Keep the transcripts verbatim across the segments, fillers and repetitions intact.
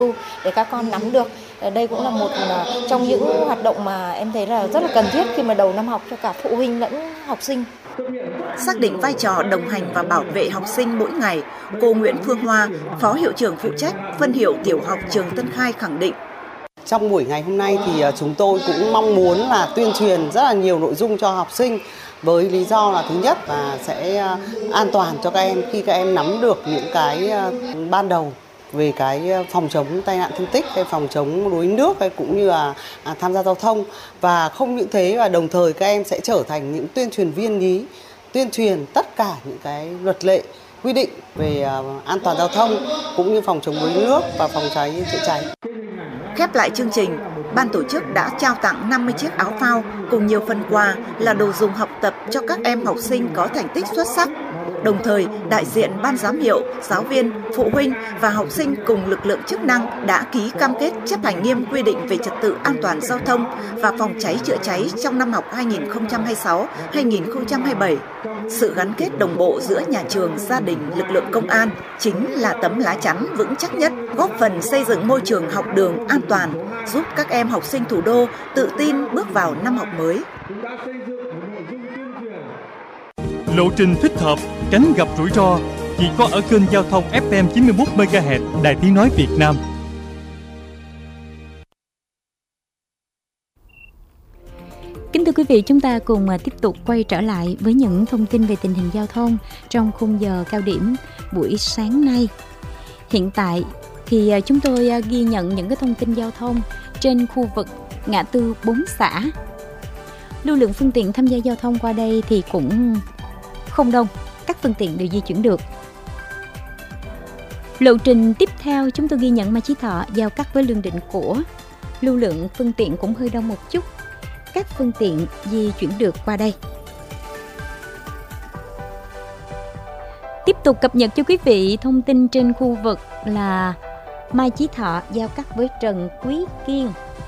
để các con nắm được. Đây cũng là một trong những hoạt động mà em thấy là rất là cần thiết khi mà đầu năm học cho cả phụ huynh lẫn học sinh. Xác định vai trò đồng hành và bảo vệ học sinh mỗi ngày, cô Nguyễn Phương Hoa, Phó Hiệu trưởng phụ trách phân hiệu tiểu học trường Tân Khai khẳng định. Trong buổi ngày hôm nay thì chúng tôi cũng mong muốn là tuyên truyền rất là nhiều nội dung cho học sinh với lý do là thứ nhất là sẽ an toàn cho các em khi các em nắm được những cái ban đầu về cái phòng chống tai nạn thương tích hay phòng chống đuối nước hay cũng như là à, tham gia giao thông. Và không những thế, và đồng thời các em sẽ trở thành những tuyên truyền viên lý, tuyên truyền tất cả những cái luật lệ quy định về à, an toàn giao thông cũng như phòng chống đuối nước và phòng cháy chữa cháy. Khép lại chương trình, ban tổ chức đã trao tặng năm mươi chiếc áo phao cùng nhiều phần quà là đồ dùng học tập cho các em học sinh có thành tích xuất sắc. Đồng thời, đại diện ban giám hiệu, giáo viên, phụ huynh và học sinh cùng lực lượng chức năng đã ký cam kết chấp hành nghiêm quy định về trật tự an toàn giao thông và phòng cháy chữa cháy trong năm học hai nghìn không trăm hai mươi sáu hai nghìn không trăm hai mươi bảy. Sự gắn kết đồng bộ giữa nhà trường, gia đình, lực lượng công an chính là tấm lá chắn vững chắc nhất, góp phần xây dựng môi trường học đường an toàn, giúp các em học sinh thủ đô tự tin bước vào năm học mới. Lộ trình thích hợp, tránh gặp rủi ro chỉ có ở kênh giao thông ép em chín mươi mốt mê ga héc Đài Tiếng nói Việt Nam. Kính thưa quý vị, chúng ta cùng tiếp tục quay trở lại với những thông tin về tình hình giao thông trong khung giờ cao điểm buổi sáng nay. Hiện tại thì chúng tôi ghi nhận những cái thông tin giao thông trên khu vực ngã tư bốn xã. Lưu lượng phương tiện tham gia giao thông qua đây thì cũng không đông, các phương tiện đều di chuyển được. Lộ trình tiếp theo chúng tôi ghi nhận Mai Chí Thọ giao cắt với Lương Định Của. Lưu lượng phương tiện cũng hơi đông một chút, các phương tiện di chuyển được qua đây. Tiếp tục cập nhật cho quý vị thông tin trên khu vực là Mai Chí Thọ giao cắt với Trần Quý Kiên.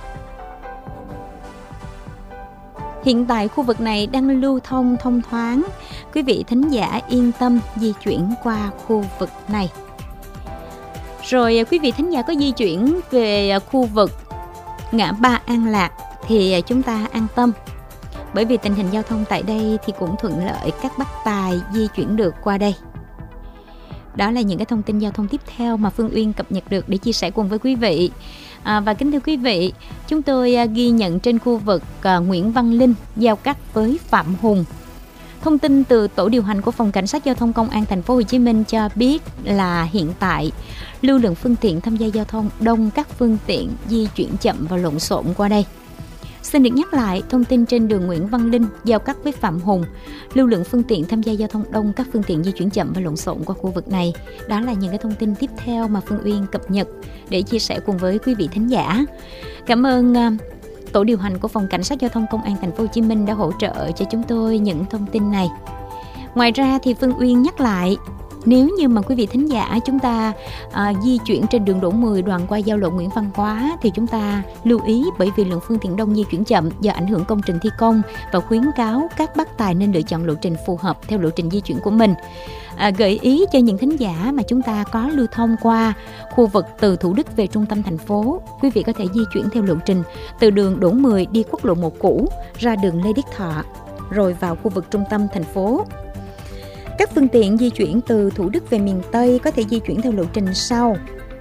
Hiện tại khu vực này đang lưu thông thông thoáng, quý vị thính giả yên tâm di chuyển qua khu vực này. Rồi quý vị thính giả có di chuyển về khu vực ngã ba An Lạc thì chúng ta an tâm, bởi vì tình hình giao thông tại đây thì cũng thuận lợi, các bác tài di chuyển được qua đây. Đó là những cái thông tin giao thông tiếp theo mà Phương Uyên cập nhật được để chia sẻ cùng với quý vị. À, và kính thưa quý vị, chúng tôi à, ghi nhận trên khu vực à, Nguyễn Văn Linh giao cắt với Phạm Hùng. Thông tin từ tổ điều hành của Phòng Cảnh sát Giao thông Công an Thành phố Hồ Chí Minh cho biết là hiện tại lưu lượng phương tiện tham gia giao thông đông, các phương tiện di chuyển chậm và lộn xộn qua đây. Xin được nhắc lại thông tin trên đường Nguyễn Văn Linh giao cắt với Phạm Hùng, lưu lượng phương tiện tham gia giao thông đông, các phương tiện di chuyển chậm và lộn xộn qua khu vực này. Đó là những cái thông tin tiếp theo mà Phương Uyên cập nhật để chia sẻ cùng với quý vị thính giả. Cảm ơn uh, tổ điều hành của Phòng Cảnh sát Giao thông Công an Thành phố Hồ Chí Minh đã hỗ trợ cho chúng tôi những thông tin này. Ngoài ra thì Phương Uyên nhắc lại, nếu như mà quý vị thính giả chúng ta à, di chuyển trên đường Đỗ mười đoạn qua giao lộ Nguyễn Văn Quá thì chúng ta lưu ý, bởi vì lượng phương tiện đông di chuyển chậm do ảnh hưởng công trình thi công, và khuyến cáo các bác tài nên lựa chọn lộ trình phù hợp theo lộ trình di chuyển của mình. À, gợi ý cho những thính giả mà chúng ta có lưu thông qua khu vực từ Thủ Đức về trung tâm thành phố, quý vị có thể di chuyển theo lộ trình từ đường Đỗ mười đi quốc lộ một cũ ra đường Lê Đức Thọ rồi vào khu vực trung tâm thành phố. Các phương tiện di chuyển từ Thủ Đức về miền Tây có thể di chuyển theo lộ trình sau: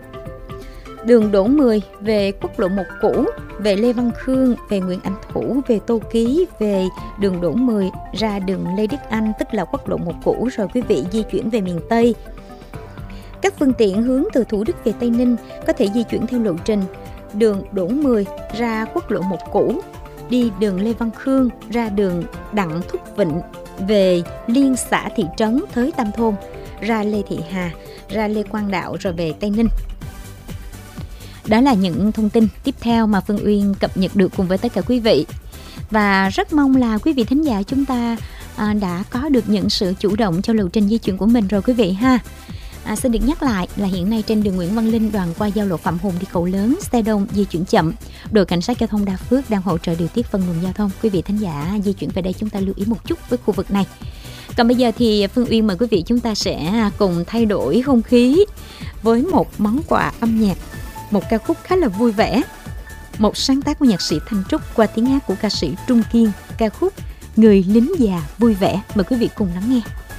đường Đỗ mười về quốc lộ một cũ, về Lê Văn Khương, về Nguyễn Anh Thủ, về Tô Ký, về đường Đỗ mười ra đường Lê Đức Anh, tức là quốc lộ một cũ, rồi quý vị di chuyển về miền Tây. Các phương tiện hướng từ Thủ Đức về Tây Ninh có thể di chuyển theo lộ trình đường Đỗ mười ra quốc lộ một cũ, đi đường Lê Văn Khương ra đường Đặng Thúc Vịnh, về liên xã thị trấn Thới Tam Thôn, ra Lê Thị Hà, ra Lê Quang Đạo rồi về Tây Ninh. Đó là những thông tin tiếp theo mà Phương Uyên cập nhật được cùng với tất cả quý vị. Và rất mong là quý vị thính giả chúng ta à, đã có được những sự chủ động cho lộ trình di chuyển của mình rồi quý vị ha. À, xin được nhắc lại là hiện nay trên đường Nguyễn Văn Linh đoạn qua giao lộ Phạm Hùng đi Cầu Lớn, xe đông di chuyển chậm. Đội cảnh sát giao thông Đa Phước đang hỗ trợ điều tiết phân luồng giao thông. Quý vị thính giả di chuyển về đây chúng ta lưu ý một chút với khu vực này. Còn bây giờ thì Phương Uyên mời quý vị chúng ta sẽ cùng thay đổi không khí với một món quà âm nhạc một ca khúc khá là vui vẻ, một sáng tác của nhạc sĩ Thanh Trúc qua tiếng hát của ca sĩ Trung Kiên, ca khúc Người lính già vui vẻ. Mời quý vị cùng lắng nghe.